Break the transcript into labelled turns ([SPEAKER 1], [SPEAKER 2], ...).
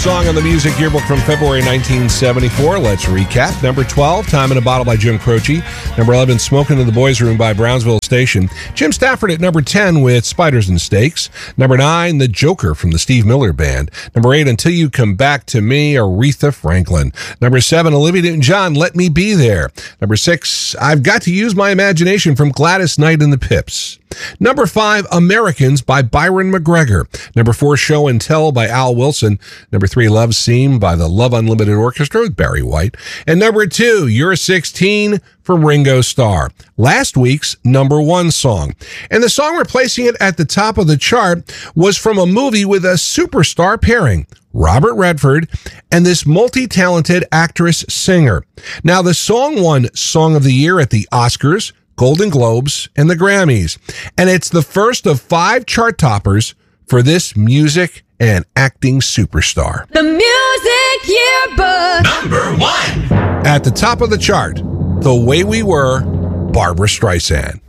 [SPEAKER 1] Song on the Music Yearbook from February 1974. Let's recap. Number 12, Time in a Bottle by Jim Croce. Number 11, Smokin' in the Boys' Room by Brownsville Station. Jim Stafford at number 10 with Spiders and Steaks. Number 9, The Joker from the Steve Miller Band. Number 8, Until You Come Back to Me, Aretha Franklin. Number 7, Olivia Newton-John, Let Me Be There. Number 6, I've Got to Use My Imagination from Gladys Knight and the Pips. Number 5, Americans by Byron McGregor. Number 4, Show and Tell by Al Wilson. Number 3, Love Seam by the Love Unlimited Orchestra with Barry White. And number 2, You're 16 from Ringo Starr. Last week's number 1 song. And the song replacing it at the top of the chart was from a movie with a superstar pairing, Robert Redford and this multi-talented actress-singer. Now, the song won Song of the Year at the Oscars, Golden Globes, and the Grammys. And it's the first of 5 chart toppers for this music and acting superstar.
[SPEAKER 2] The Music Yearbook.
[SPEAKER 3] Number 1.
[SPEAKER 1] At the top of the chart, The Way We Were, Barbra Streisand.